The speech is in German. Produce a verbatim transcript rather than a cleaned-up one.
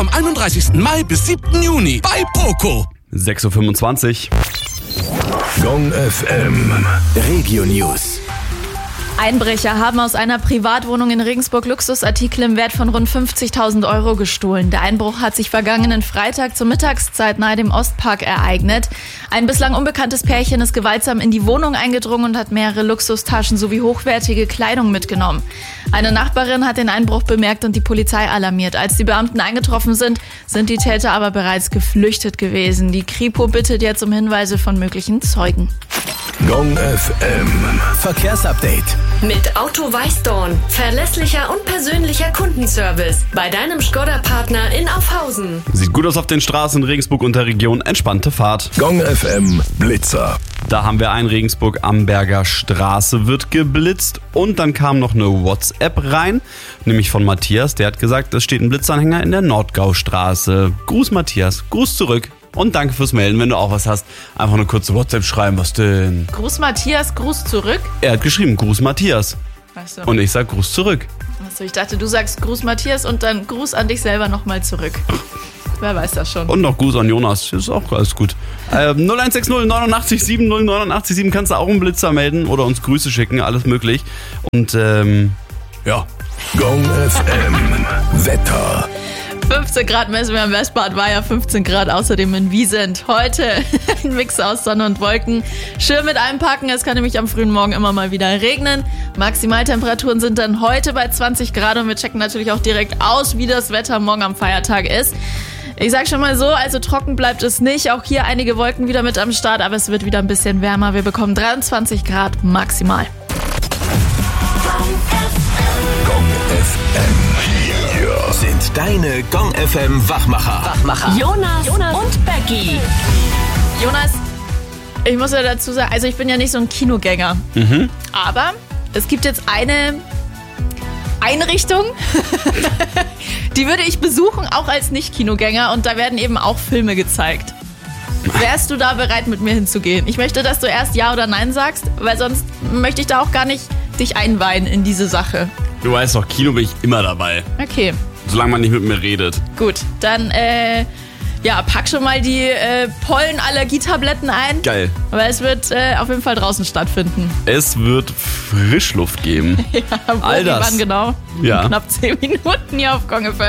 Vom einunddreißigsten Mai bis siebten Juni bei Poco. sechs Uhr fünfundzwanzig. Gong F M Regio News. Einbrecher haben aus einer Privatwohnung in Regensburg Luxusartikel im Wert von rund fünfzigtausend Euro gestohlen. Der Einbruch hat sich vergangenen Freitag zur Mittagszeit nahe dem Ostpark ereignet. Ein bislang unbekanntes Pärchen ist gewaltsam in die Wohnung eingedrungen und hat mehrere Luxustaschen sowie hochwertige Kleidung mitgenommen. Eine Nachbarin hat den Einbruch bemerkt und die Polizei alarmiert. Als die Beamten eingetroffen sind, sind die Täter aber bereits geflüchtet gewesen. Die Kripo bittet jetzt um Hinweise von möglichen Zeugen. Gong F M Verkehrsupdate. Mit Auto Weißdorn. Verlässlicher und persönlicher Kundenservice. Bei deinem Škoda-Partner in Aufhausen. Sieht gut aus auf den Straßen in Regensburg und der Region. Entspannte Fahrt. Gong F M Blitzer. Da haben wir ein Regensburg Amberger Straße wird geblitzt. Und dann kam noch eine WhatsApp rein, nämlich von Matthias. Der hat gesagt, es steht ein Blitzanhänger in der Nordgaustraße. Gruß Matthias, Gruß zurück. Und danke fürs Melden. Wenn du auch was hast, einfach eine kurze WhatsApp schreiben. Was denn? Gruß Matthias, Gruß zurück. Er hat geschrieben, Gruß Matthias. Achso. Und ich sag Gruß zurück. Achso, ich dachte, du sagst Gruß Matthias und dann Gruß an dich selber nochmal zurück. Wer weiß das schon. Und noch Gruß an Jonas. Das ist auch alles gut. Ähm, null eins sechs null neunundachtzig sieben null neunundachtzig sieben kannst du auch einen Blitzer melden oder uns Grüße schicken. Alles möglich. Und ähm, ja. Gong F M Wetter. fünfzehn Grad messen wir am Westbad Weiher, fünfzehn Grad außerdem in Wiesent. Heute ein Mix aus Sonne und Wolken. Schön mit einpacken, es kann nämlich am frühen Morgen immer mal wieder regnen. Maximaltemperaturen sind dann heute bei zwanzig Grad und wir checken natürlich auch direkt aus, wie das Wetter morgen am Feiertag ist. Ich sag schon mal so, also trocken bleibt es nicht. Auch hier einige Wolken wieder mit am Start, aber es wird wieder ein bisschen wärmer. Wir bekommen dreiundzwanzig Grad maximal. Gong F M. Hier sind deine Gong F M Wachmacher. Wachmacher. Jonas, Jonas und Becky. Jonas, ich muss ja dazu sagen, also ich bin ja nicht so ein Kinogänger. Mhm. Aber es gibt jetzt eine Einrichtung, die würde ich besuchen, auch als Nicht-Kinogänger. Und da werden eben auch Filme gezeigt. Wärst du da bereit, mit mir hinzugehen? Ich möchte, dass du erst Ja oder Nein sagst, weil sonst möchte ich da auch gar nicht dich einweihen in diese Sache. Du weißt doch, Kino bin ich immer dabei. Okay, Solange man nicht mit mir redet. gut. Dann, äh, ja, pack schon mal die äh, Pollenallergietabletten ein. Geil. Aber es wird äh, auf jeden Fall draußen stattfinden. Es wird Frischluft geben. Ja, wo, All wie, das. wann genau? Ja. Knapp zehn Minuten hier auf Gong F M.